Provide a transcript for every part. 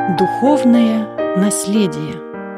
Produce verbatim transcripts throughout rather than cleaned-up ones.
Духовное наследие.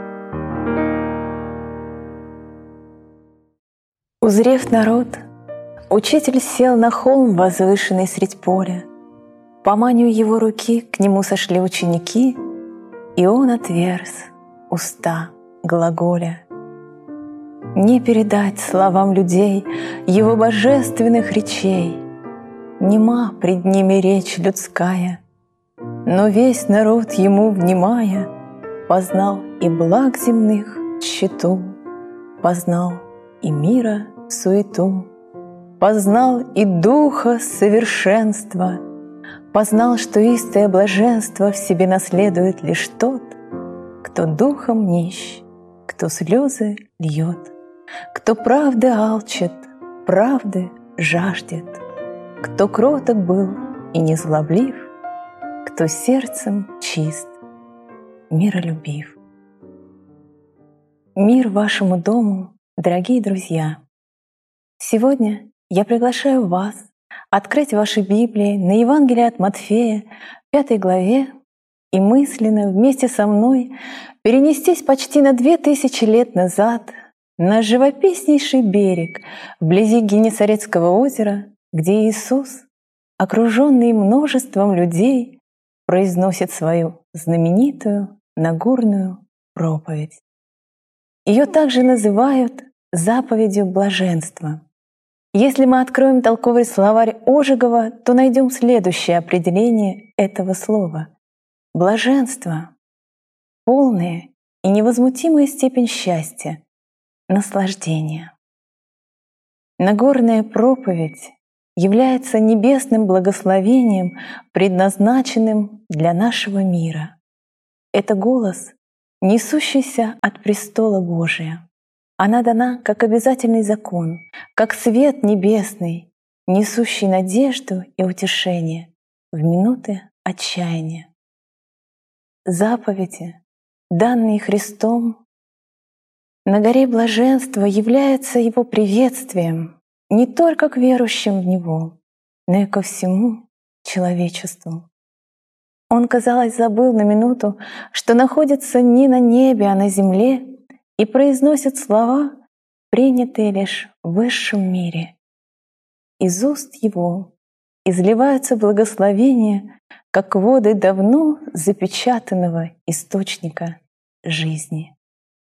Узрев народ, учитель сел на холм, возвышенный средь поля. По манию его руки к нему сошли ученики, и он отверз уста глаголя. Не передать словам людей его божественных речей, нема пред ними речь людская, но весь народ ему внимая познал и благ земных тщету, познал и мира суету, познал и духа совершенства, познал, что истое блаженство в себе наследует лишь тот, кто духом нищ, кто слезы льет, кто правды алчит, правды жаждет, кто кроток был и незлоблив, кто сердцем чист, миролюбив. Мир вашему дому, дорогие друзья! Сегодня я приглашаю вас открыть ваши Библии на Евангелие от Матфея, пятой главе, и мысленно вместе со мной перенестись почти на две тысячи лет назад на живописнейший берег вблизи Генесарецкого озера, где Иисус, окруженный множеством людей, произносит свою знаменитую Нагорную проповедь. Ее также называют заповедью блаженства. Если мы откроем толковый словарь Ожегова, то найдем следующее определение этого слова. Блаженство — полная и невозмутимая степень счастья, наслаждения. Нагорная проповедь является небесным благословением, предназначенным для нашего мира. Это голос, несущийся от престола Божия. Она дана как обязательный закон, как свет небесный, несущий надежду и утешение в минуты отчаяния. Заповеди, данные Христом, на горе блаженства являются Его приветствием не только к верующим в Него, но и ко всему человечеству. Он, казалось, забыл на минуту, что находится не на небе, а на земле, и произносит слова, принятые лишь в высшем мире. Из уст Его изливаются благословения, как воды давно запечатанного источника жизни.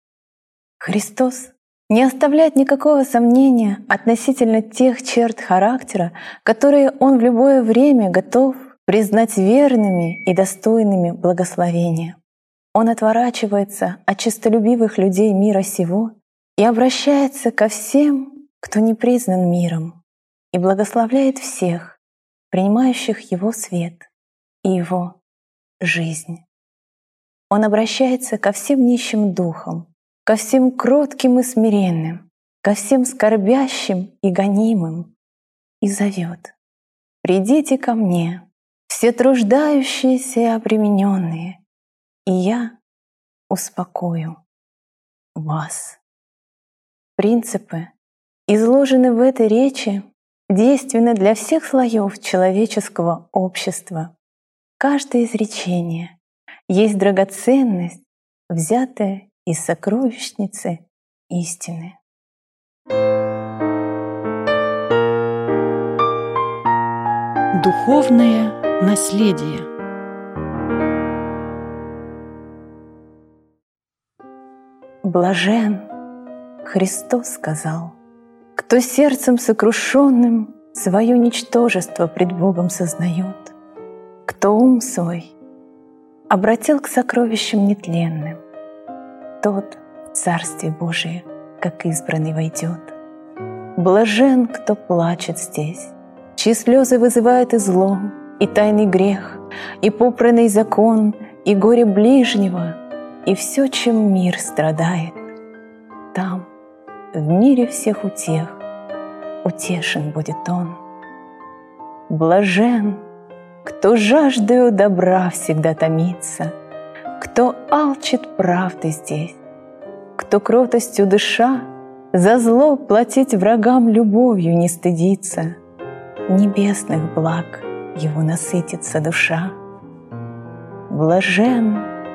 Христос не оставляет никакого сомнения относительно тех черт характера, которые Он в любое время готов признать верными и достойными благословения. Он отворачивается от честолюбивых людей мира сего и обращается ко всем, кто не признан миром, и благословляет всех, принимающих Его свет и Его жизнь. Он обращается ко всем нищим духом, ко всем кротким и смиренным, ко всем скорбящим и гонимым, и зовет: «Придите ко мне, все труждающиеся и обремененные, и я успокою вас». Принципы, изложенные в этой речи, действенны для всех слоев человеческого общества. Каждое изречение есть драгоценность, взятая из сокровищницы истины. Духовное наследие. Блажен, Христос сказал, кто сердцем сокрушенным свое ничтожество пред Богом сознает, кто ум свой обратил к сокровищам нетленным, тот в Царствие Божие, как избранный, войдет. Блажен, кто плачет здесь, чьи слезы вызывают и зло, и тайный грех, и попранный закон, и горе ближнего, и все, чем мир страдает. Там, в мире всех утех, утешен будет он. Блажен, кто жаждою добра всегда томится, кто алчит правды здесь, кто кротостью дыша за зло платить врагам любовью не стыдится, небесных благ его насытится душа. Блажен,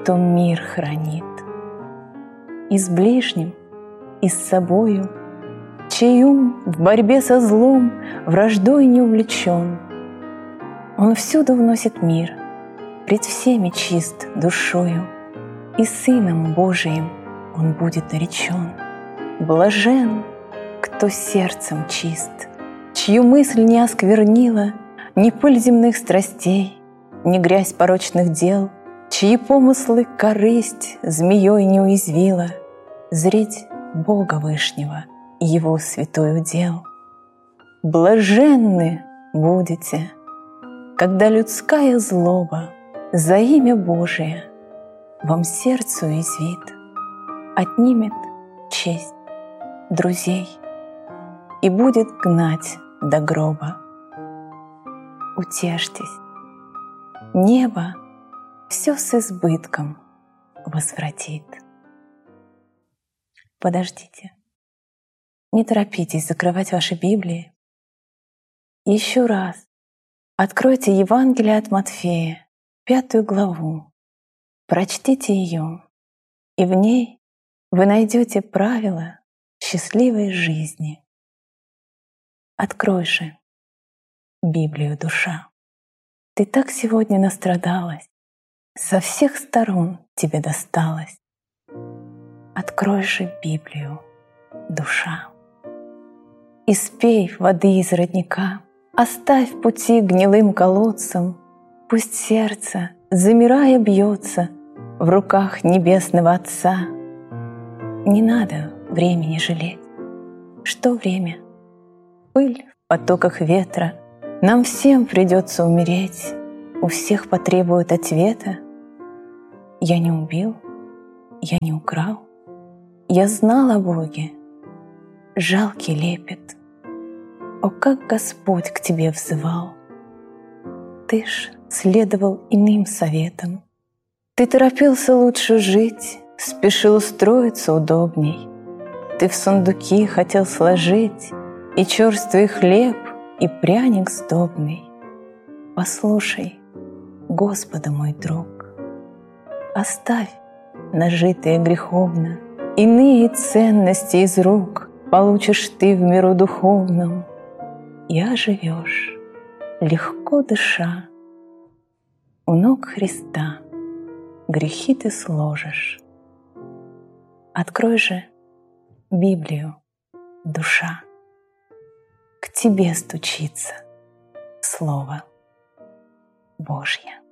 кто мир хранит. И с ближним, и с собою, чей ум в борьбе со злом враждой не увлечен. Он всюду вносит мир, пред всеми чист душою, и Сыном Божиим он будет наречен. Блажен, кто сердцем чист, чью мысль не осквернила ни пыль земных страстей, ни грязь порочных дел, чьи помыслы корысть змеей не уязвила, зреть Бога Вышнего и Его святой удел. Блаженны будете, когда людская злоба за имя Божие вам сердцу уязвит, отнимет честь друзей и будет гнать до гроба. Утешьтесь, небо все с избытком возвратит. Подождите, не торопитесь закрывать ваши Библии. Еще раз откройте Евангелие от Матфея, пятую главу, прочтите ее, и в ней вы найдете правила счастливой жизни. Открой же Библию, душа. Ты так сегодня настрадалась, со всех сторон тебе досталось. Открой же Библию, душа. И спей воды из родника, оставь пути гнилым колодцам, пусть сердце, замирая, бьется в руках Небесного Отца. Не надо времени жалеть. Что время? Пыль в потоках ветра. Нам всем придется умереть. У всех потребуют ответа. Я не убил, я не украл. Я знал о Боге. Жалкий лепет. О, как Господь к тебе взывал! Ты ж следовал иным советам. Ты торопился лучше жить, спешил устроиться удобней. Ты в сундуки хотел сложить и черствый хлеб, и пряник сдобный. Послушай Господа, мой друг, оставь нажитые греховно, иные ценности из рук получишь ты в миру духовном, и оживешь, легко дыша. У ног Христа грехи ты сложишь. Открой же Библию, душа. К тебе стучится Слово Божье.